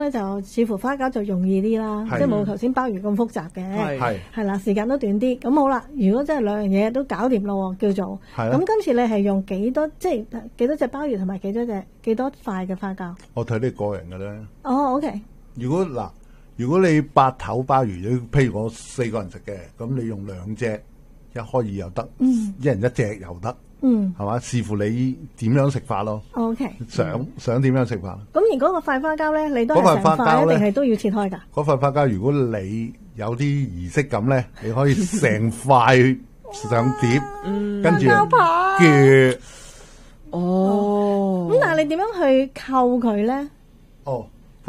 就似乎花膠就容易啲啦，即係冇頭先鮑魚咁複雜嘅，係啦，時間都短啲。咁好啦，如果真係兩樣嘢都搞掂咯，叫做咁今次你係用幾多，即係幾多隻鮑魚同埋幾多塊嘅花膠？我睇你個人嘅咧。哦 ，OK。如果你8頭鮑魚，譬如我4個人食嘅，咁你用2隻，一開二又得，一人1隻又得。係嘛？視乎你點樣食法咯。OK，想點樣食法？咁而嗰個塊花膠咧，你都係成塊定係都要切開㗎？嗰塊花膠，如果你有啲儀式感咧，你可以成塊上碟，跟住鋸。哦。咁但係你點樣去扣佢咧？哦，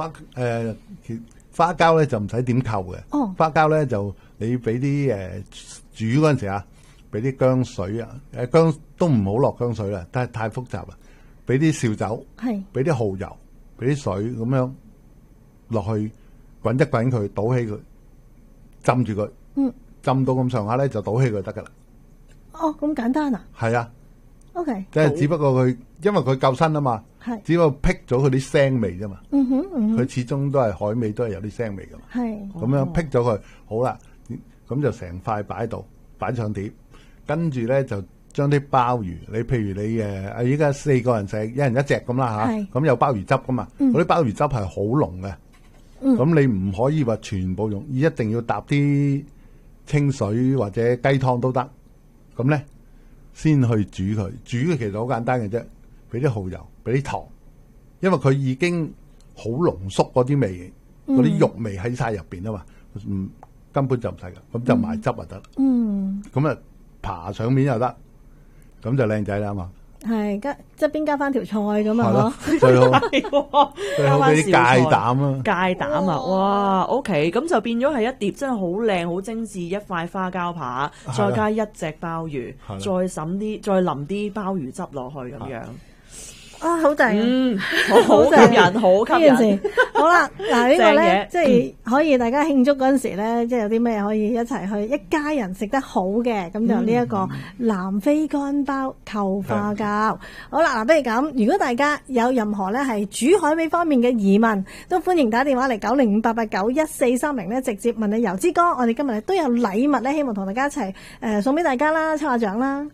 花膠咧就唔使點扣嘅。哦。花膠咧就你俾啲煮嗰陣時啊。俾啲薑水啊，薑都唔好落薑水啦，但係太複雜啦。俾啲紹酒，俾啲蠔油，俾啲水咁樣落去滾一滾佢，倒起佢，浸住佢，浸到咁上下咧就倒起佢得噶啦。哦，咁簡單啊？係啊。OK。即係只不過佢因為佢夠身啊嘛，只不過辟咗佢啲腥味啫嘛。佢始終都係海味，都係有啲腥味噶嘛。係。咁樣辟咗佢，好啦，咁就成塊擺喺度，擺上碟。跟住咧就將啲鮑魚，你譬如你依家4個人食，一人1隻咁啦嚇，咁有鮑魚汁噶嘛，嗰啲鮑魚汁係好濃嘅，咁你唔可以話全部用，一定要搭啲清水或者雞湯都得，咁咧先去煮佢。煮嘅其實好簡單嘅啫，俾啲蠔油，俾啲糖，因為佢已經好濃縮嗰啲味，嗰啲肉味喺晒入邊啊嘛，根本就唔使噶，咁就埋汁就得啦。咁啊〜爬上面又得，咁就靚仔啦嘛。係，側邊加翻條菜咁啊，最好最好俾啲芥膽啊！芥膽啊，哇 ，OK，咁就變咗係一碟真係好靚、好精緻一塊花膠扒，再加1隻鮑魚，再淋啲鮑魚汁落去咁樣。啊，好正！好吸引，好吸引。好啦，嗱呢個咧，即係可以大家慶祝嗰陣時咧，即係有啲咩可以一齊去，一家人食得好嘅，咁就呢一個南非乾鮑扣花膠。好啦，嗱，不如咁，如果大家有任何咧係煮海味方面嘅疑問，都歡迎打電話嚟9058891430咧，直接問你油脂哥。我哋今日都有禮物咧，希望同大家一齊送俾大家啦，抽下獎啦。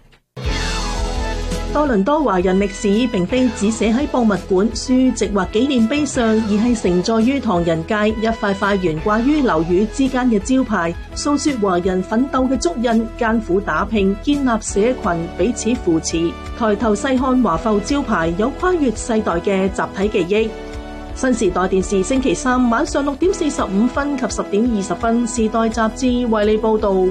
多倫多華人歷史並非只寫喺博物館、書籍或紀念碑上，而係承載於唐人街一塊塊懸掛於樓宇之間嘅招牌，訴說華人奮鬥嘅足印、艱苦打拼、建立社群、彼此扶持。抬頭細看華埠招牌，有跨越世代嘅集體記憶。新時代電視星期3晚上6點45分及10點20分，時代雜誌為你報道。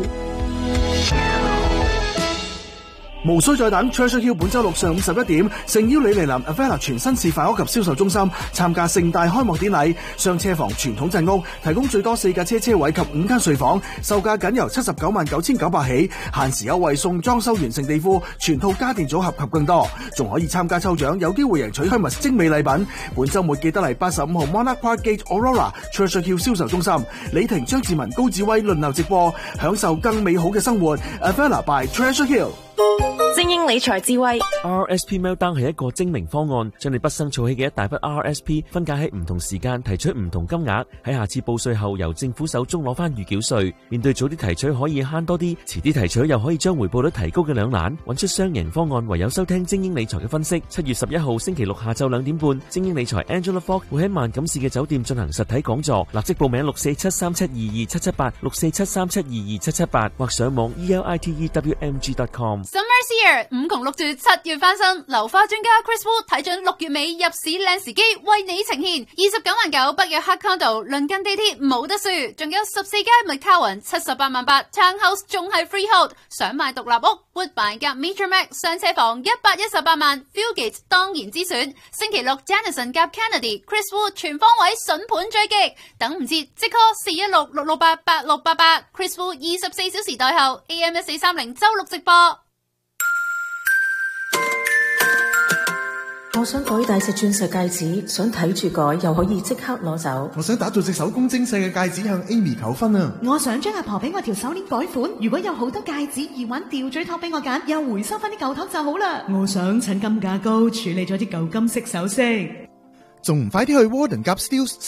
無需再等 Treasure Hill 本周六上午11點，誠邀你嚟臨 Avella 全新示範屋及銷售中心參加盛大開幕典禮。雙車房傳統鎮屋，提供最多4架車位及5間睡房，售價僅由799900起，限時優惠送裝修完成地庫、全套家電組合及更多，仲可以參加抽獎，有機會贏取香蜜精美禮品。本周末記得嚟85號 Monarch Park Gate Aurora Treasure Hill 銷售中心，李婷、張志文、高志威輪流直播，享受更美好嘅生活。Avella by Treasure Hill。 精英理財智慧 RSP Meltdown 係一個精明方案，將你畢生儲起嘅一大筆 RSP 分解喺唔同時間提取唔同金額，喺下次報稅後由政府手中攞翻預繳稅。面對早啲提取可以慳多啲，遲啲提取又可以將回報率提高嘅兩難，揾出雙贏方案唯有收聽精英理財嘅分析。7月11號星期六下晝2點半，精英理財 Angela Fogg 會喺萬錦市嘅酒店進行實體講座，立即報名64737227778 64737227778或上網 elitewmg.com。 Summer's here， 5窮6絕7月翻身，流花專家 Chris Wu 睇準6月尾入市靚時機，為你呈現29.9萬北約黑 condo， 鄰近地鐵冇得輸，仲有14間 McCowan 78.8萬，Townhouse 仲係 freehold， 想買獨立屋 Woodbine 夾 Metromax 上車房118萬 ，Fieldgate 當然之選。星期六 Jennison 夾 Kennedy，Chris Wu 全方位筍盤追擊，等唔切即 call 416-668-8688，Chris Wu 24小時代後 AM 1430周六直播。 我想改大隻鑽石戒指，想睇住改又可以即刻攞走。 我想打造隻手工精細嘅戒指向 Amy 求婚啊！ 我想將阿婆俾我條手鏈改款，如果有好多戒指耳環吊墜托俾我揀，又回收翻啲舊托就好啦。我想趁金價高處理咗啲舊金色首飾。 仲唔快啲去 Warden Gap Steels